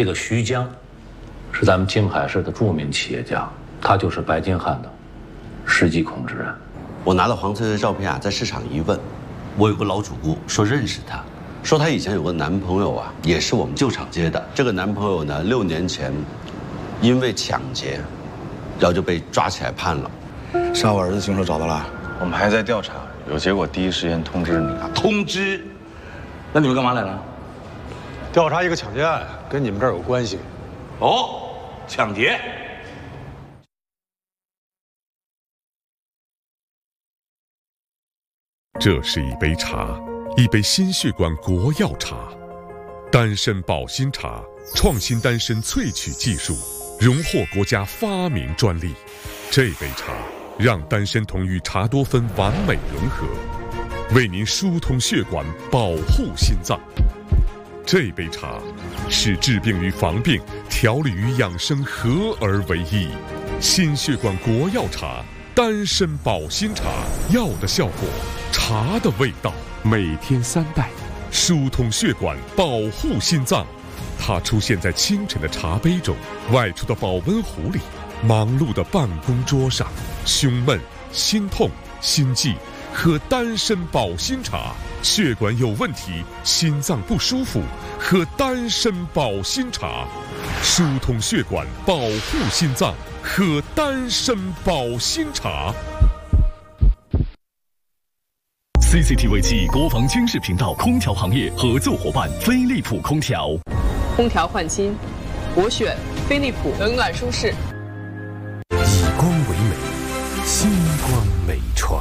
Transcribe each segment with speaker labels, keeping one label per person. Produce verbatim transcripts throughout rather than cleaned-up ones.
Speaker 1: 这个徐江是咱们静海市的著名企业家，他就是白金汉的实际控制人。
Speaker 2: 我拿了黄翠翠的照片啊，在市场一问，我有个老主顾说认识她，说她以前有个男朋友啊，也是我们旧厂接的。这个男朋友呢，六年前因为抢劫，然后就被抓起来判了。
Speaker 3: 杀我儿子凶手找到了？
Speaker 4: 我们还在调查，有结果第一时间通知你。
Speaker 2: 通知？
Speaker 3: 那你们干嘛来了？
Speaker 5: 调查一个抢劫案，跟你们这儿有关系。
Speaker 2: 哦，抢劫。
Speaker 6: 这是一杯茶，一杯心血管国药茶，丹参保心茶，创新丹参萃取技术，荣获国家发明专利。这杯茶让丹参酮与茶多酚完美融合，为您疏通血管，保护心脏。这杯茶是治病与防病、调理与养生合而为一。心血管国药茶，丹参保心茶，药的效果，茶的味道，每天三袋，疏通血管，保护心脏。它出现在清晨的茶杯中，外出的保温壶里，忙碌的办公桌上。胸闷、心痛、心悸，喝丹参保心茶；血管有问题、心脏不舒服，喝丹参保心茶。疏通血管，保护心脏，喝丹参保心茶。
Speaker 7: C C T V 暨国防军事频道空调行业合作伙伴飞利浦空调。
Speaker 8: 空调换新，我选飞利浦，冷暖舒适。
Speaker 9: 以光为美，星光美传。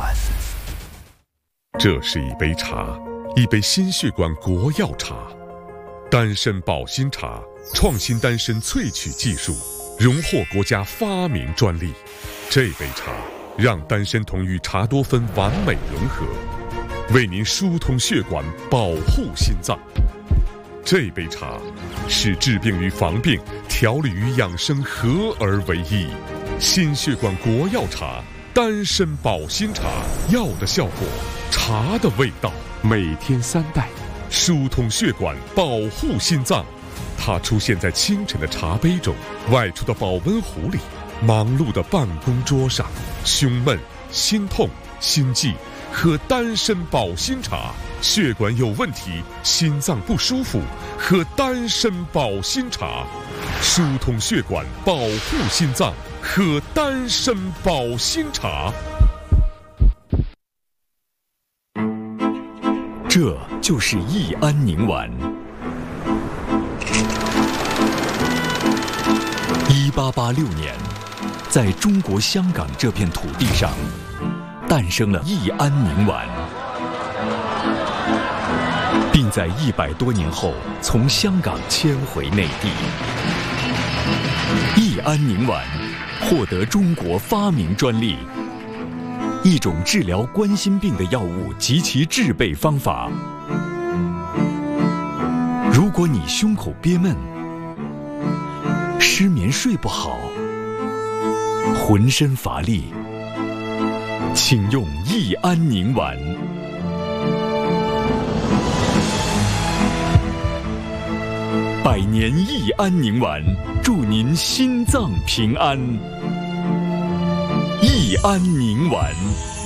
Speaker 6: 这是一杯茶，一杯心血管国药茶，丹参保心茶，创新丹参萃取技术，荣获国家发明专利。这杯茶让丹参酮与茶多酚完美融合，为您疏通血管，保护心脏。这杯茶是治病与防病、调理与养生合而为一。心血管国药茶，丹参保心茶，药的效果，茶的味道，每天三袋，疏通血管，保护心脏。它出现在清晨的茶杯中，外出的保温壶里，忙碌的办公桌上。胸闷、心痛、心悸，喝丹参保心茶；血管有问题、心脏不舒服，喝丹参保心茶。疏通血管，保护心脏，喝丹参保心茶。
Speaker 7: 这就是益安宁丸。一八八六年，在中国香港这片土地上，诞生了益安宁丸，并在一百多年后从香港迁回内地。益安宁丸获得中国发明专利，一种治疗冠心病的药物及其制备方法。如果你胸口憋闷、失眠睡不好、浑身乏力，请用益安宁丸。百年益安宁丸，祝您心脏平安。益安宁丸。